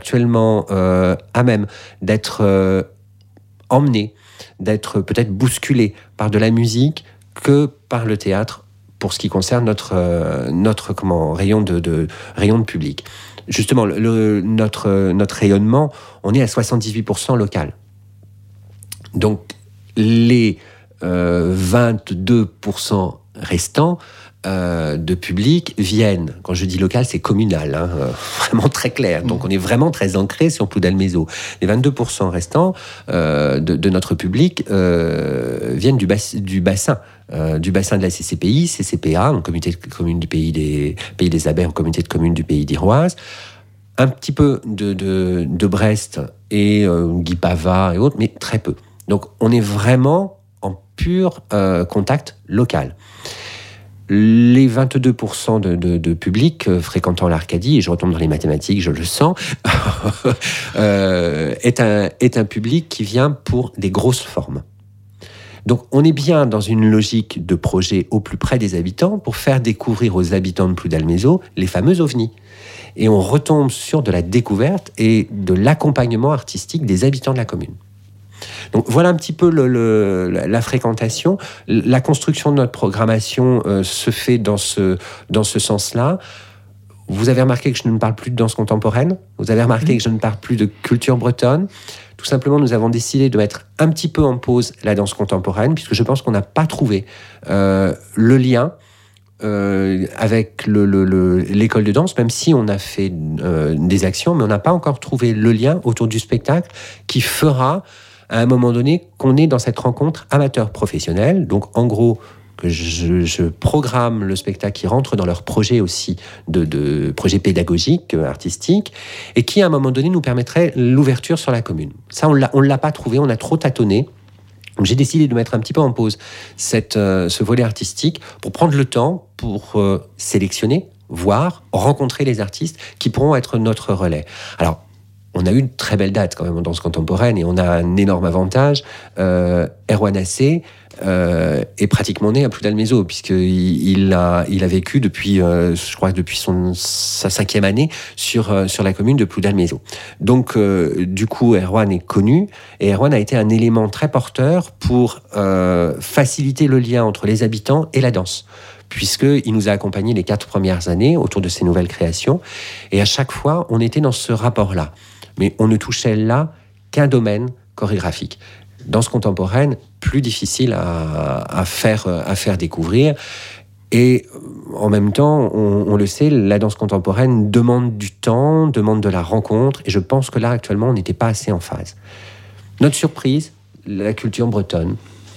actuellement à même d'être emmenés, d'être peut-être bousculés par de la musique que par le théâtre pour ce qui concerne notre rayon de public. Justement, notre rayonnement, on est à 78% local. Donc, les 22% restants de public viennent, quand je dis local, c'est communal, vraiment très clair. Donc on est vraiment très ancré sur Ploudalmézeau. Les 22% restants de notre public viennent du bassin de la CCPA, donc communauté de communes du Pays des Abeilles, en communauté de communes du Pays d'Iroise, un petit peu de Brest et Guipava et autres, mais très peu. Donc on est vraiment en pur contact local. Les 22% de public fréquentant l'Arcadie, et je retombe dans les mathématiques, je le sens, est un public qui vient pour des grosses formes. Donc on est bien dans une logique de projet au plus près des habitants pour faire découvrir aux habitants de Ploudalmézeau les fameux ovnis. Et on retombe sur de la découverte et de l'accompagnement artistique des habitants de la commune. Donc voilà un petit peu la fréquentation. La construction de notre programmation se fait dans ce sens-là. Vous avez remarqué que je ne parle plus de danse contemporaine. Vous avez remarqué que je ne parle plus de culture bretonne. Tout simplement, nous avons décidé de mettre un petit peu en pause la danse contemporaine, puisque je pense qu'on n'a pas trouvé le lien avec l'école de danse, même si on a fait des actions, mais on n'a pas encore trouvé le lien autour du spectacle qui fera à un moment donné qu'on est dans cette rencontre amateur-professionnel. Donc en gros, que je programme le spectacle qui rentre dans leur projet aussi de projet pédagogique, artistique, et qui à un moment donné nous permettrait l'ouverture sur la commune. Ça, on l'a pas trouvé, on a trop tâtonné. Donc j'ai décidé de mettre un petit peu en pause ce volet artistique pour prendre le temps pour sélectionner, voir, rencontrer les artistes qui pourront être notre relais. Alors, on a eu une très belle date quand même en danse contemporaine et on a un énorme avantage. Erwan Assé est pratiquement né à Ploudalmézeau puisqu'il a vécu depuis, je crois, depuis sa 5e année sur la commune de Ploudalmézeau. Donc, du coup, Erwan est connu et Erwan a été un élément très porteur pour faciliter le lien entre les habitants et la danse, puisqu'il nous a accompagnés les 4 premières années autour de ces nouvelles créations. Et à chaque fois, on était dans ce rapport-là. Mais on ne touchait là qu'un domaine chorégraphique. Danse contemporaine, plus difficile à faire découvrir. Et en même temps, on le sait, la danse contemporaine demande du temps, demande de la rencontre. Et je pense que là, actuellement, on n'était pas assez en phase. Notre surprise, la culture bretonne.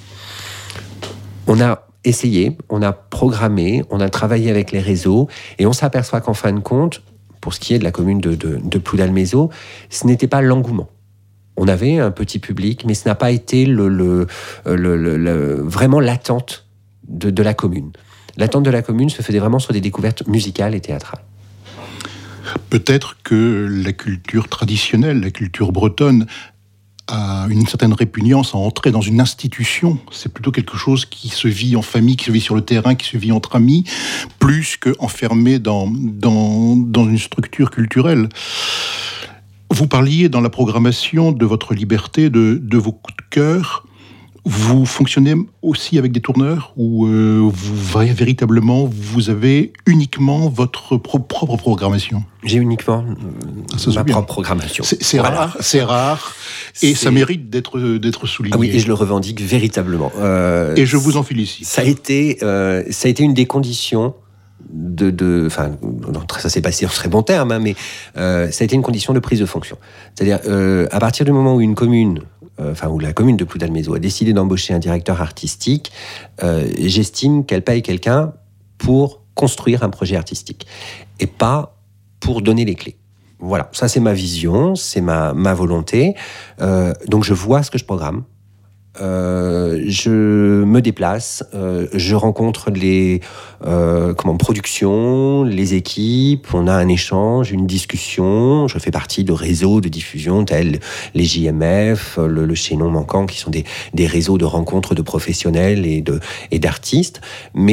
On a essayé, on a programmé, on a travaillé avec les réseaux. Et on s'aperçoit qu'en fin de compte, pour ce qui est de la commune de Ploudalmézeau, ce n'était pas l'engouement. On avait un petit public, mais ce n'a pas été vraiment l'attente de la commune. L'attente de la commune se faisait vraiment sur des découvertes musicales et théâtrales. Peut-être que la culture traditionnelle, la culture bretonne, a une certaine répugnance à entrer dans une institution. C'est plutôt quelque chose qui se vit en famille, qui se vit sur le terrain, qui se vit entre amis, plus qu'enfermé dans une structure culturelle. Vous parliez dans la programmation de votre liberté, de vos coups de cœur. Vous fonctionnez aussi avec des tourneurs ou véritablement vous avez uniquement votre propre programmation? J'ai uniquement ma propre programmation. C'est rare, et ça mérite d'être souligné. Ah oui, et je le revendique véritablement. Et je vous en félicite. Ça a été une des conditions enfin, ça s'est passé en très bon terme, mais ça a été une condition de prise de fonction. C'est-à-dire, à partir du moment où une commune, où la commune de Ploudalmézeau a décidé d'embaucher un directeur artistique, j'estime qu'elle paye quelqu'un pour construire un projet artistique et pas pour donner les clés. Voilà, ça c'est ma vision, c'est ma volonté. Donc je vois ce que je programme. Je me déplace, je rencontre les productions, les équipes, on a un échange, une discussion. Je fais partie de réseaux de diffusion tels les JMF, le Chaînon Manquant, qui sont des réseaux de rencontres de professionnels et d'artistes. Mais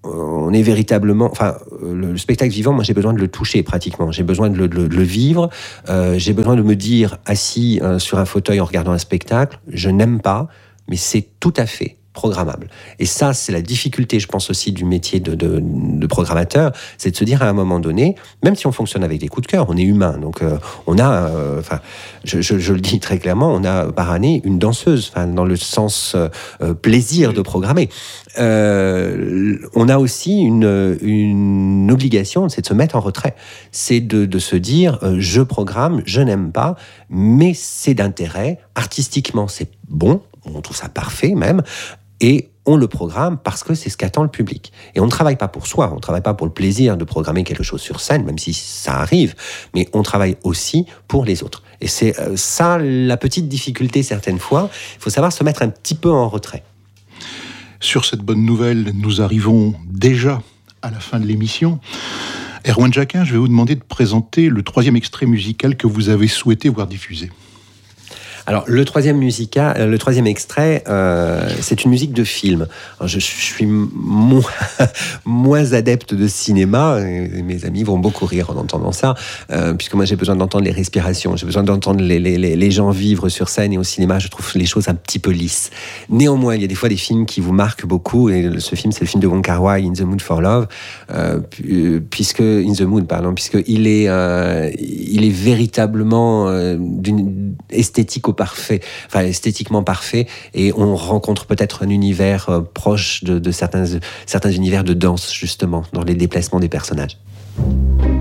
on est véritablement... Enfin, le spectacle vivant, moi, j'ai besoin de le toucher pratiquement. J'ai besoin de le vivre. J'ai besoin de me dire, assis sur un fauteuil en regardant un spectacle, je n'aime pas, mais c'est tout à fait programmable. Et ça, c'est la difficulté, je pense aussi, du métier de programmateur, c'est de se dire à un moment donné, même si on fonctionne avec des coups de cœur, on est humain, donc on a, je le dis très clairement, on a par année une danseuse, dans le sens plaisir de programmer. On a aussi une obligation, c'est de se mettre en retrait, c'est de se dire, je programme, je n'aime pas, mais c'est d'intérêt, artistiquement c'est bon, on trouve ça parfait même, et on le programme parce que c'est ce qu'attend le public. Et on ne travaille pas pour soi, on ne travaille pas pour le plaisir de programmer quelque chose sur scène, même si ça arrive, mais on travaille aussi pour les autres. Et c'est ça la petite difficulté certaines fois, il faut savoir se mettre un petit peu en retrait. Sur cette bonne nouvelle, nous arrivons déjà à la fin de l'émission. Erwan Jacquin, je vais vous demander de présenter le 3e extrait musical que vous avez souhaité voir diffusé. Alors, le troisième extrait, c'est une musique de film. Alors, je suis moins adepte de cinéma, et mes amis vont beaucoup rire en entendant ça, puisque moi j'ai besoin d'entendre les respirations, j'ai besoin d'entendre les gens vivre sur scène, et au cinéma je trouve les choses un petit peu lisses. Néanmoins, il y a des fois des films qui vous marquent beaucoup, et ce film c'est le film de Wong Kar-wai, In the Mood for Love, puisqu'il est véritablement d'une esthétique esthétiquement parfait, et on rencontre peut-être un univers proche de certains univers de danse, justement, dans les déplacements des personnages.